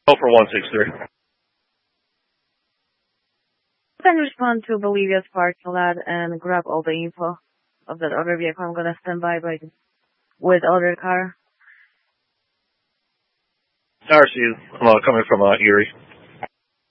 Go for 163. Then respond to Bolivia's parking lot and grab all the info of that other vehicle. I'm gonna stand by with other car. RC, coming from Erie.